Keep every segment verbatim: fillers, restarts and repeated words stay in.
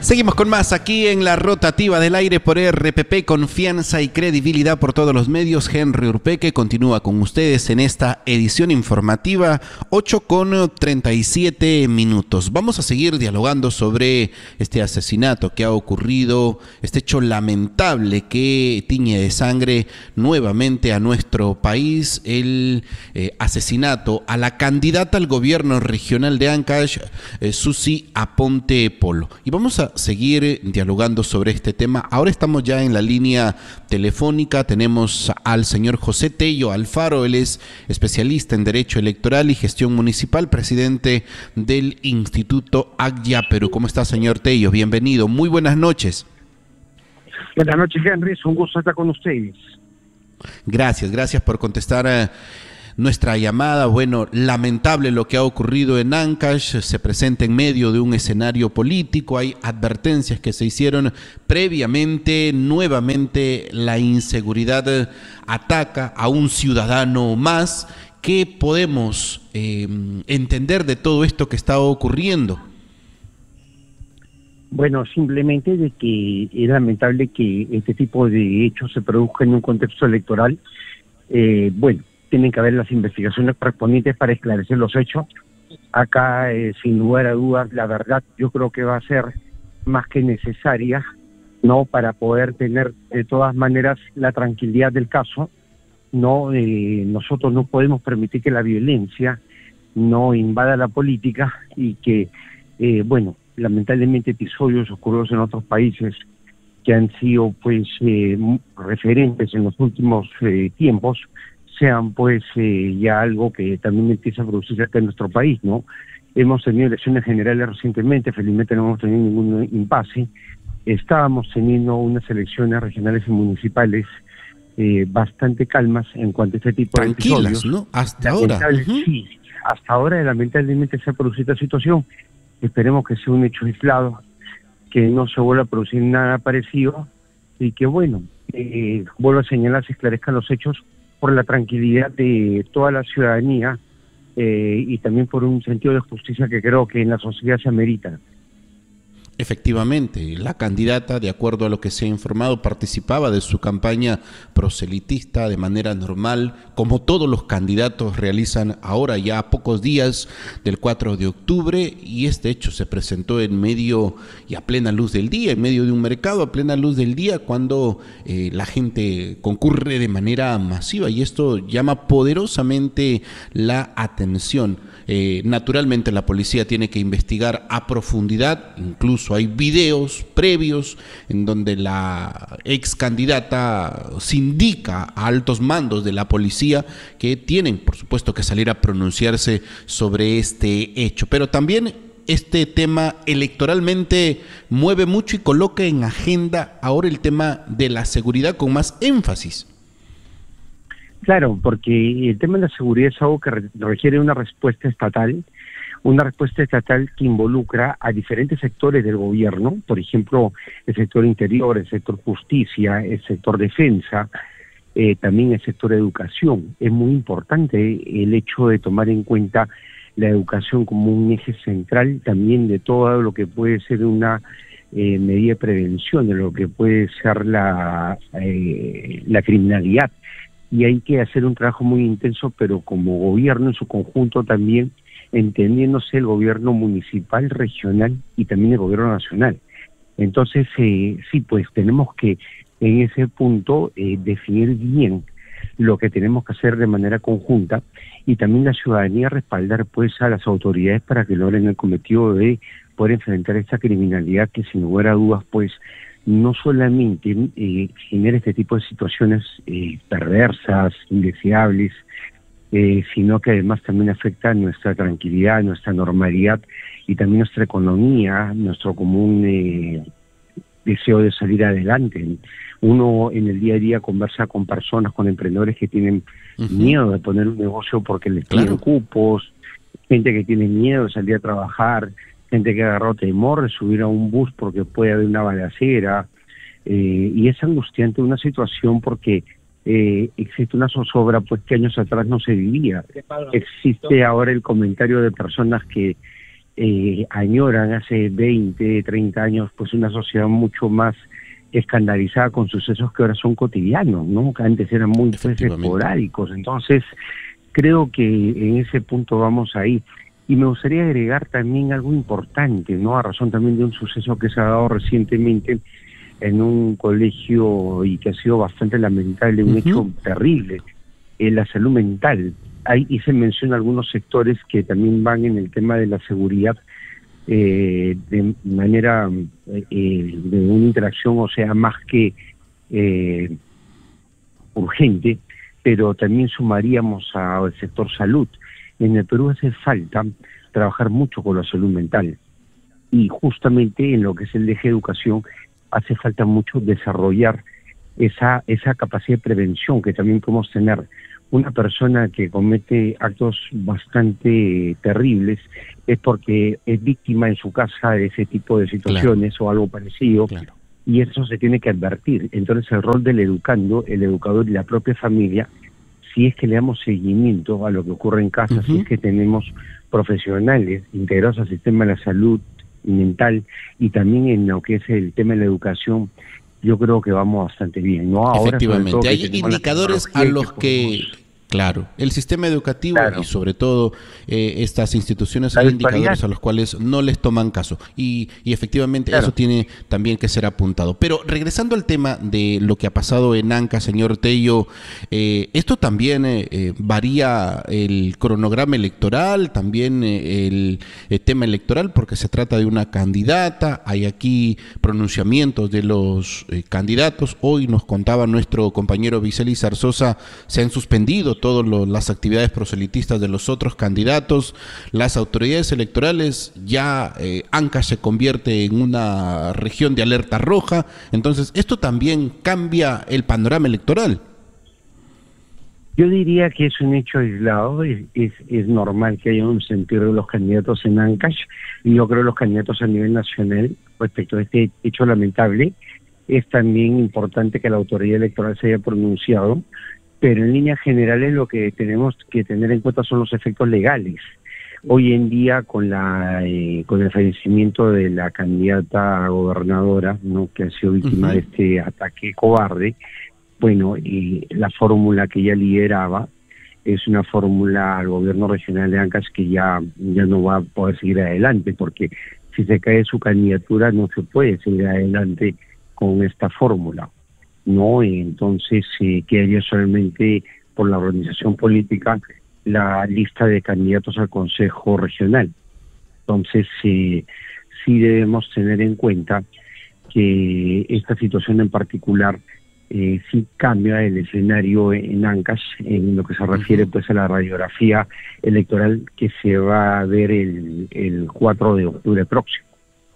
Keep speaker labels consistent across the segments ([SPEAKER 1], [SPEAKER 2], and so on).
[SPEAKER 1] Seguimos con más aquí en la rotativa del aire por R P P, confianza y credibilidad por todos los medios. Henry Urpeque continúa con ustedes en esta edición informativa, ocho con treinta y siete minutos. Vamos a seguir dialogando sobre este asesinato que ha ocurrido, este hecho lamentable que tiñe de sangre nuevamente a nuestro país, el eh, asesinato a la candidata al gobierno regional de Ancash, eh, Susi Aponte Polo. Y vamos a seguir dialogando sobre este tema. Ahora estamos ya en la línea telefónica, tenemos al señor José Tello Alfaro, él es especialista en Derecho Electoral y Gestión Municipal, presidente del Instituto Agya Perú. ¿Cómo está, señor Tello? Bienvenido, muy buenas noches.
[SPEAKER 2] Buenas noches, Henry, es un gusto estar con ustedes.
[SPEAKER 1] Gracias, gracias por contestar a nuestra llamada. Bueno, lamentable lo que ha ocurrido en Ancash, se presenta en medio de un escenario político, hay advertencias que se hicieron previamente, nuevamente la inseguridad ataca a un ciudadano más. ¿Qué podemos eh, entender de todo esto que está ocurriendo?
[SPEAKER 2] Bueno, simplemente de que es lamentable que este tipo de hechos se produzcan en un contexto electoral. Eh, bueno, tienen que haber las investigaciones correspondientes para esclarecer los hechos. Acá, eh, sin lugar a dudas, la verdad yo creo que va a ser más que necesaria, ¿no?, para poder tener de todas maneras la tranquilidad del caso. No, eh, nosotros no podemos permitir que la violencia no invada la política y que, eh, bueno, lamentablemente episodios ocurridos en otros países que han sido pues eh, referentes en los últimos eh, tiempos sean pues eh, ya algo que también empieza a producirse acá en nuestro país, ¿no? Hemos tenido elecciones generales recientemente, felizmente no hemos tenido ningún impasse. Estábamos teniendo unas elecciones regionales y municipales eh, bastante calmas en cuanto a este tipo
[SPEAKER 1] Tranquilas,
[SPEAKER 2] de episodios.
[SPEAKER 1] ¿no? Hasta ahora.
[SPEAKER 2] Uh-huh. Sí, hasta ahora lamentablemente se ha producido esta situación. Esperemos que sea un hecho aislado, que no se vuelva a producir nada parecido y que, bueno, eh, vuelvo a señalar, se esclarezcan los hechos por la tranquilidad de toda la ciudadanía eh, y también por un sentido de justicia que creo que en la sociedad se amerita.
[SPEAKER 1] Efectivamente, la candidata, de acuerdo a lo que se ha informado, participaba de su campaña proselitista de manera normal, como todos los candidatos realizan ahora, ya a pocos días del cuatro de octubre, y este hecho se presentó en medio y a plena luz del día, en medio de un mercado a plena luz del día, cuando eh, la gente concurre de manera masiva, y esto llama poderosamente la atención. Eh, naturalmente la policía tiene que investigar a profundidad, incluso hay videos previos en donde la ex candidata sindica a altos mandos de la policía que tienen, por supuesto, que salir a pronunciarse sobre este hecho. Pero también este tema electoralmente mueve mucho y coloca en agenda ahora el tema de la seguridad con más énfasis.
[SPEAKER 2] Claro, porque el tema de la seguridad es algo que re- requiere una respuesta estatal, una respuesta estatal que involucra a diferentes sectores del gobierno, por ejemplo, el sector interior, el sector justicia, el sector defensa, eh, también el sector educación. Es muy importante el hecho de tomar en cuenta la educación como un eje central también de todo lo que puede ser una eh, medida de prevención, de lo que puede ser la, eh, la criminalidad. Y hay que hacer un trabajo muy intenso, pero como gobierno en su conjunto también, entendiéndose el gobierno municipal, regional y también el gobierno nacional. Entonces, eh, sí, pues tenemos que en ese punto eh, definir bien lo que tenemos que hacer de manera conjunta y también la ciudadanía respaldar pues a las autoridades para que logren el cometido de poder enfrentar esta criminalidad que sin lugar a dudas pues no solamente eh, genera este tipo de situaciones eh, perversas, indeseables, eh, sino que además también afecta a nuestra tranquilidad, nuestra normalidad y también nuestra economía, nuestro común eh, deseo de salir adelante. Uno en el día a día conversa con personas, con emprendedores que tienen uh-huh. miedo de poner un negocio porque les piden claro. cupos, gente que tiene miedo de salir a trabajar, gente que agarró temor de subir a un bus porque puede haber una balacera, eh, y es angustiante una situación porque eh, existe una zozobra pues que años atrás no se vivía. Existe ahora el comentario de personas que eh, añoran hace veinte, treinta años pues una sociedad mucho más escandalizada con sucesos que ahora son cotidianos, ¿no? Que antes eran muy pues, esporádicos. Entonces, creo que en ese punto vamos ahí. Y me gustaría agregar también algo importante, ¿no? A razón también de un suceso que se ha dado recientemente en un colegio y que ha sido bastante lamentable, un uh-huh. hecho terrible, en la salud mental. Ahí y se menciona algunos sectores que también van en el tema de la seguridad, Eh, de manera eh, de una interacción, o sea, más que eh, urgente, pero también sumaríamos al sector salud. En el Perú hace falta trabajar mucho con la salud mental y justamente en lo que es el eje de educación hace falta mucho desarrollar esa, esa capacidad de prevención que también podemos tener. Una persona que comete actos bastante terribles es porque es víctima en su casa de ese tipo de situaciones, claro, o algo parecido, claro, y eso se tiene que advertir. Entonces el rol del educando, el educador y la propia familia, si es que le damos seguimiento a lo que ocurre en casa, uh-huh. si es que tenemos profesionales integrados al sistema de la salud mental y también en lo que es el tema de la educación, yo creo que vamos bastante bien, ¿no? Ahora,
[SPEAKER 1] efectivamente, hay indicadores a los que... Claro, el sistema educativo, claro, y sobre todo eh, estas instituciones, hay indicadores a los cuales no les toman caso y, y efectivamente claro, eso tiene también que ser apuntado. Pero regresando al tema de lo que ha pasado en Anca, señor Tello, eh, esto también eh, eh, varía el cronograma electoral, también eh, el, el tema electoral, porque se trata de una candidata, hay aquí pronunciamientos de los eh, candidatos. Hoy nos contaba nuestro compañero Viceli Zarzosa, se han suspendido todas las actividades proselitistas de los otros candidatos, las autoridades electorales, ya eh, Ancash se convierte en una región de alerta roja. Entonces, ¿esto también cambia el panorama electoral?
[SPEAKER 2] Yo diría que es un hecho aislado, es, es, es normal que haya un sentido de los candidatos en Ancash, y yo creo que los candidatos a nivel nacional, respecto a este hecho lamentable, es también importante que la autoridad electoral se haya pronunciado, pero en líneas generales lo que tenemos que tener en cuenta son los efectos legales. Hoy en día, con la eh, con el fallecimiento de la candidata a gobernadora, ¿no?, que ha sido víctima uh-huh. de este ataque cobarde, bueno, y la fórmula que ella lideraba es una fórmula al gobierno regional de Ancash que ya, ya no va a poder seguir adelante, porque si se cae su candidatura no se puede seguir adelante con esta fórmula, ¿no? Entonces eh, quedaría solamente por la organización política la lista de candidatos al Consejo Regional. Entonces eh, sí debemos tener en cuenta que esta situación en particular eh, sí cambia el escenario en Ancash en lo que se refiere pues a la radiografía electoral que se va a ver el, el cuatro de octubre próximo.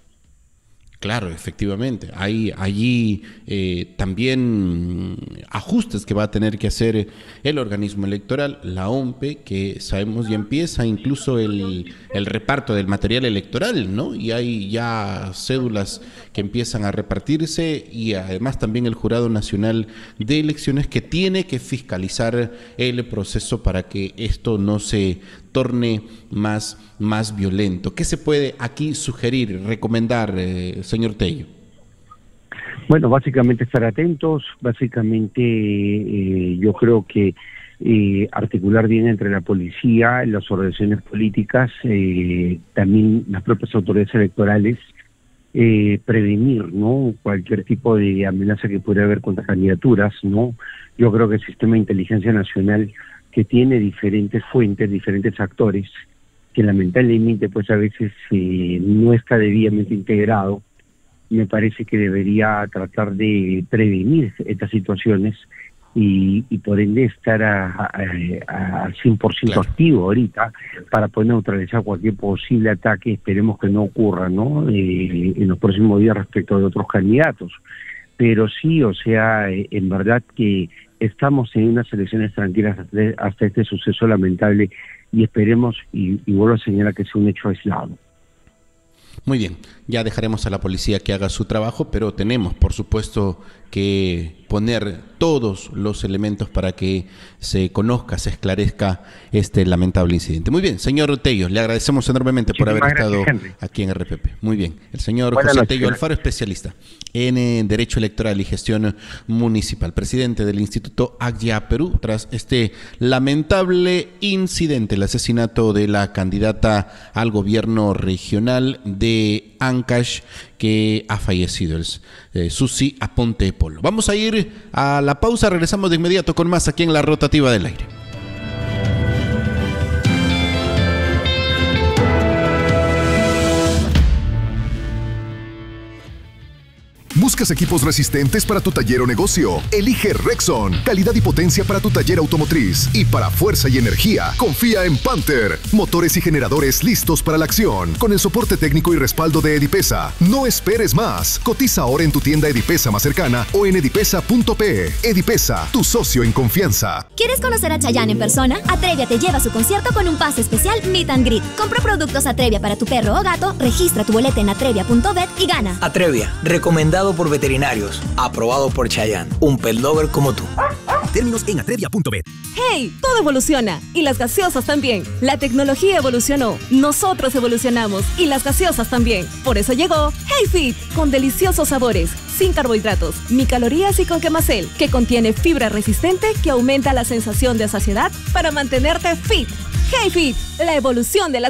[SPEAKER 1] Claro, efectivamente. Hay allí eh, también ajustes que va a tener que hacer el organismo electoral, la O M P E, que sabemos ya empieza incluso el, el reparto del material electoral, ¿no? Y hay ya cédulas que empiezan a repartirse, y además también el Jurado Nacional de Elecciones, que tiene que fiscalizar el proceso para que esto no se torne más, más violento. ¿Qué se puede aquí sugerir, recomendar, eh, señor Tello?
[SPEAKER 2] Bueno, básicamente estar atentos, básicamente eh, yo creo que eh, articular bien entre la policía, las organizaciones políticas, eh, también las propias autoridades electorales, eh, prevenir, ¿no?, cualquier tipo de amenaza que pudiera haber contra candidaturas, ¿no? Yo creo que el Sistema de Inteligencia Nacional, que tiene diferentes fuentes, diferentes actores, que lamentablemente pues a veces eh, no está debidamente integrado, me parece que debería tratar de prevenir estas situaciones y, y por ende estar al cien por ciento claro. activo ahorita para poder neutralizar cualquier posible ataque. Esperemos que no ocurra, ¿no?, eh, en los próximos días respecto de otros candidatos. Pero sí, o sea, eh, en verdad que estamos en unas elecciones tranquilas hasta, hasta este suceso lamentable, y esperemos, y, y vuelvo a señalar, que sea un hecho aislado.
[SPEAKER 1] Muy bien, ya dejaremos a la policía que haga su trabajo, pero tenemos, por supuesto, que poner todos los elementos para que se conozca, se esclarezca este lamentable incidente. Muy bien, señor Tello, le agradecemos enormemente por haber
[SPEAKER 2] gracias,
[SPEAKER 1] estado
[SPEAKER 2] Henry.
[SPEAKER 1] aquí en R P P. Muy bien, el señor
[SPEAKER 2] Buenas
[SPEAKER 1] José
[SPEAKER 2] noches,
[SPEAKER 1] Tello
[SPEAKER 2] gracias.
[SPEAKER 1] Alfaro, especialista en eh, Derecho Electoral y Gestión Municipal, presidente del Instituto Aggia Perú, tras este lamentable incidente, el asesinato de la candidata al gobierno regional de Ancash, que ha fallecido, es eh, Susi Aponte Polo. Vamos a ir a la pausa, regresamos de inmediato con más aquí en La Rotativa del Aire.
[SPEAKER 3] ¿Buscas equipos resistentes para tu taller o negocio? Elige Rexon. Calidad y potencia para tu taller automotriz. Y para fuerza y energía, confía en Panther. Motores y generadores listos para la acción. Con el soporte técnico y respaldo de Edipesa. No esperes más. Cotiza ahora en tu tienda Edipesa más cercana o en edipesa punto pe. Edipesa, tu socio en confianza.
[SPEAKER 4] ¿Quieres conocer a Chayanne en persona? Atrevia te lleva a su concierto con un pase especial Meet and Greet. Compra productos Atrevia para tu perro o gato, registra tu boleta en atrevia punto vet y gana.
[SPEAKER 5] Atrevia, recomendado por veterinarios, aprobado por Chayanne, un pet lover como tú.
[SPEAKER 6] Términos en atrevia punto bet.
[SPEAKER 7] ¡Hey! Todo evoluciona y las gaseosas también. La tecnología evolucionó, nosotros evolucionamos y las gaseosas también. Por eso llegó Hey Fit, con deliciosos sabores, sin carbohidratos, ni calorías y con quemacel, que contiene fibra resistente que aumenta la sensación de saciedad para mantenerte fit. Hey Fit, la evolución de las